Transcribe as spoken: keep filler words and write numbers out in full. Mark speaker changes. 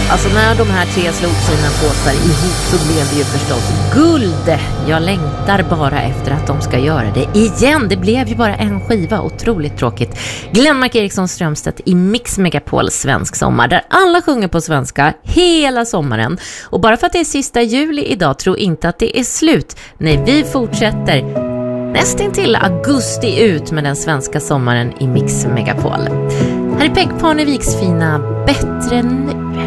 Speaker 1: Alltså när de här tre slog sina påsar ihop så blev det ju förstås guld. Jag längtar bara efter att de ska göra det igen. Det blev ju bara en skiva, otroligt tråkigt. Glenmark Eriksson Strömstedt i Mix Megapol Svensk Sommar, där alla sjunger på svenska hela sommaren. Och bara för att det är sista juli idag, tror inte att det är slut. Nej, vi fortsätter nästintill augusti ut med den svenska sommaren i Mix Megapol. Här är Peg Parneviks fina Bättre nu.